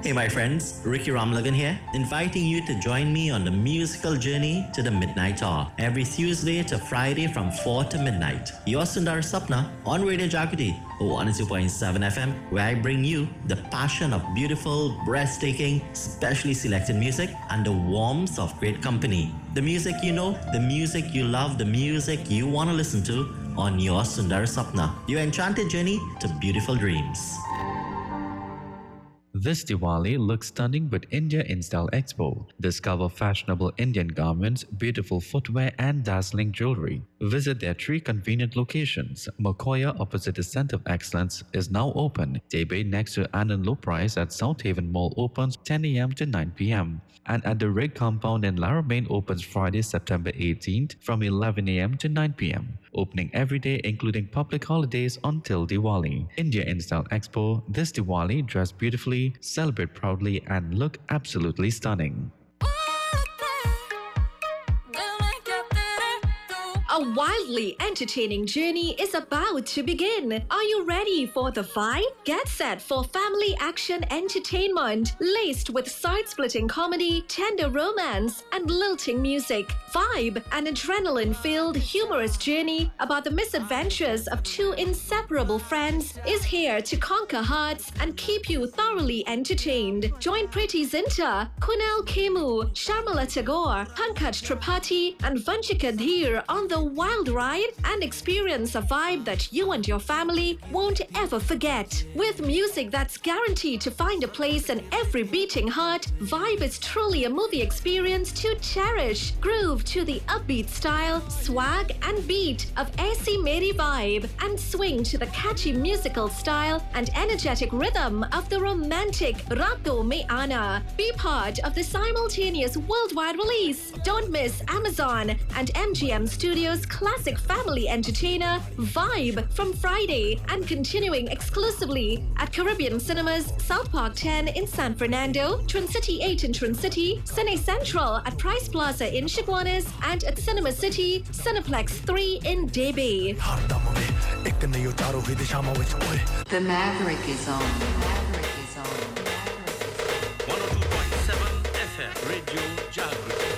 Hey, my friends, Ricky Ramlagan here, inviting you to join me on the musical journey to the Midnight Hour every Tuesday to Friday from 4 to midnight. Your Sundar Sapna on Radio Jagriti 102.7 FM, where I bring you the passion of beautiful, breathtaking, specially selected music and the warmth of great company. The music you know, the music you love, the music you want to listen to on your Sundar Sapna, your enchanted journey to beautiful dreams. This Diwali looks stunning with India InStyle Expo. Discover fashionable Indian garments, beautiful footwear and dazzling jewelry. Visit their three convenient locations. Makoya opposite the Center of Excellence is now open. Tebe next to Anand Low Price at South Haven Mall opens 10 a.m. to 9 p.m. And at the Rig Compound in Laramane opens Friday, September 18th from 11 a.m. to 9 p.m. Opening every day including public holidays until Diwali. India InStyle Expo. This Diwali dress beautifully, celebrate proudly and look absolutely stunning. A wildly entertaining journey is about to begin. Are you ready for the vibe? Get set for family action entertainment laced with side-splitting comedy, tender romance, and lilting music. Vibe, an adrenaline-filled, humorous journey about the misadventures of two inseparable friends, is here to conquer hearts and keep you thoroughly entertained. Join Preeti Zinta, Kunal Kemu, Sharmila Tagore, Pankaj Tripathi, and Vanchika Dheer on the wild ride and experience a vibe that you and your family won't ever forget. With music that's guaranteed to find a place in every beating heart, Vibe is truly a movie experience to cherish. Groove to the upbeat style, swag and beat of Aisi Meri Vibe, and swing to the catchy musical style and energetic rhythm of the romantic Rato Me Ana. Be part of the simultaneous worldwide release. Don't miss Amazon and MGM Studios classic family entertainer Vibe from Friday and continuing exclusively at Caribbean Cinemas, South Park 10 in San Fernando, Twin City 8 in Twin City, Cine Central at Price Plaza in Chaguanas, and at Cinema City, Cineplex 3 in Debe. The Maverick is on. Maverick is on. 102.7 FM Radio Jagriti.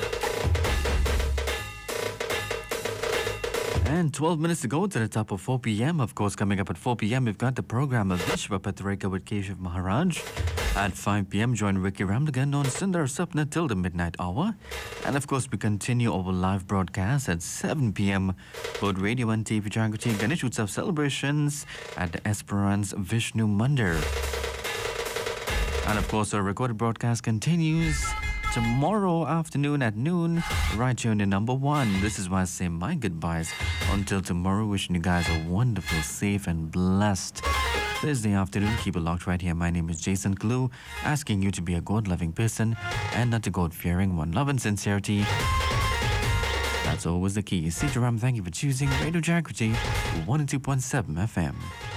And 12 minutes to go to the top of 4 p.m. Of course, coming up at 4 p.m., we've got the program of Vishwa Patrika with Keshav Maharaj. At 5 p.m., join Ricky Ramlagan on Sundar Sapna till the midnight hour. And of course, we continue our live broadcast at 7 p.m. Both radio and TV Jagriti Ganesh Utsav celebrations at the Esperance Vishnu Mandir. And of course, our recorded broadcast continues tomorrow afternoon at noon, right here on the number one. This is why I say my goodbyes. Until tomorrow, wishing you guys a wonderful, safe, and blessed Thursday afternoon. Keep it locked right here. My name is Jason Clue, asking you to be a God-loving person and not a God-fearing one. Love and sincerity, that's always the key. Sitaram, thank you for choosing Radio Jagriti 102.7 FM.